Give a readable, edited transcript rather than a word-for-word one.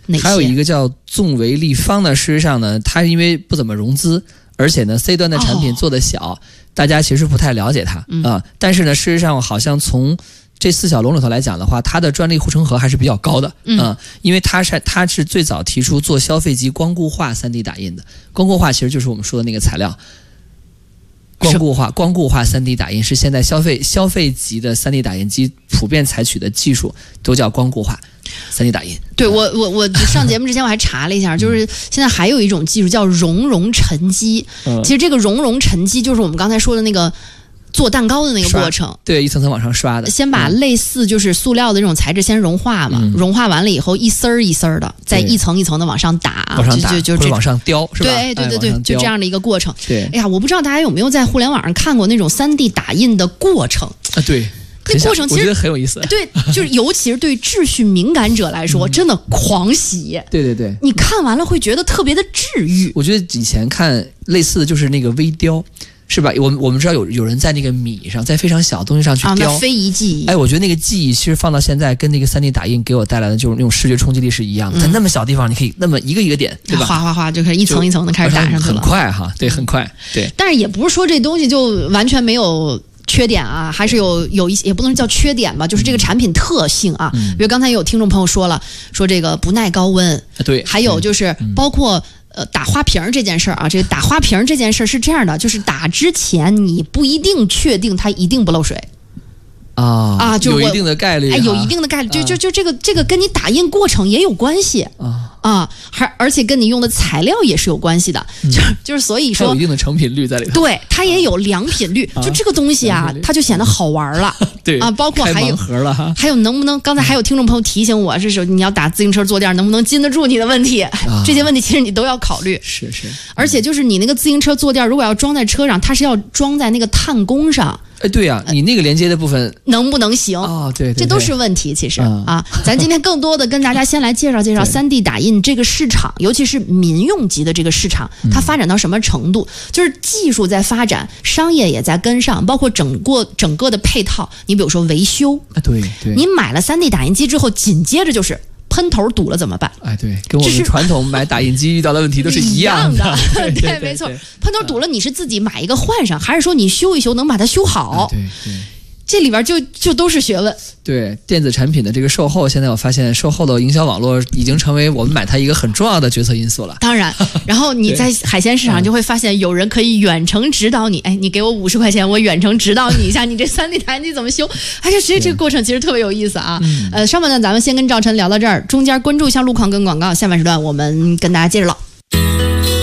哪些？ 还有一个叫纵维立方呢，事实上呢，它因为不怎么融资，而且呢 C 端的产品做得小，大家其实不太了解它啊。但是呢，事实上好像从这4小龙里头来讲的话，它的专利护城河还是比较高的因为它是最早提出做消费级光固化 3D 打印的。光固化其实就是我们说的那个材料。光固化 3D 打印是现在消费级的 3D 打印机普遍采取的技术，都叫光固化 3D 打印。 对，我上节目之前我还查了一下，就是现在还有一种技术叫熔沉机。其实这个熔沉机就是我们刚才说的那个做蛋糕的那个过程， 对，一层层往上刷的， 先把类似就是塑料的这种材质先融化嘛，融化完了以后一丝儿一丝儿的，再一层一层的往上打， 就往上雕，是吧？ 对，就这样的一个过程。 对， 哎呀，我不知道大家有没有在互联网上看过那种3D 打印的过程啊？对。 那过程其实我觉得很有意思， 对，就是尤其是对秩序敏感者来说，真的狂喜。 对， 你看完了会觉得特别的治愈。 我觉得以前看类似的就是那个微雕，是吧？我们知道有人在那个米上，在非常小的东西上去雕， 那非遗技艺。 哎，我觉得那个技艺其实放到现在，跟那个3D 打印给我带来的就是那种视觉冲击力是一样的。在那么小地方，你可以那么一个一个点，对吧？ 哗就开始一层一层的开始打上去了， 很快哈，对，很快，对。 但是也不是说这东西就完全没有缺点啊，还是有一些，也不能叫缺点吧，就是这个产品特性啊。比如刚才有听众朋友说了，说这个不耐高温， 对， 还有就是包括打花瓶这件事儿啊，这个打花瓶这件事儿是这样的，就是打之前你不一定确定它一定不漏水。 就有一定的概率， 有一定的概率，就这个跟你打印过程也有关系而且跟你用的材料也是有关系的，就是所以说有一定的成品率在里头， 对，它也有良品率，就这个东西啊，它就显得好玩了， 对包括还有开盲盒了哈， 还有能不能，刚才还有听众朋友提醒我，这时候你要打自行车坐垫能不能禁得住你的问题，这些问题其实你都要考虑， 是， 而且就是你那个自行车坐垫如果要装在车上，它是要装在那个碳弓上。 哎，对呀，你那个连接的部分能不能行？ 对， 这都是问题。其实咱今天更多的跟大家先来介绍介绍3D 打印这个市场，尤其是民用级的这个市场，它发展到什么程度？就是技术在发展，商业也在跟上，包括整个的配套。你比如说维修， 对， 你买了3D 打印机之后，紧接着就是喷头堵了怎么办？ 哎，对，跟我们传统买打印机遇到的问题都是一样的。 对，没错，喷头堵了，你是自己买一个换上，还是说你修一修能把它修好？ 对， 这里边就都是学问。 对，电子产品的这个售后，现在我发现售后的营销网络已经成为我们买它一个很重要的决策因素了。 当然，然后你在海鲜市场就会发现有人可以远程指导你，你给我50块钱，我远程指导你一下，你这3D 打印机怎么修？这个过程其实特别有意思啊。上半段咱们先跟赵晨聊到这儿，中间关注一下路况跟广告，下半时段我们跟大家接着唠。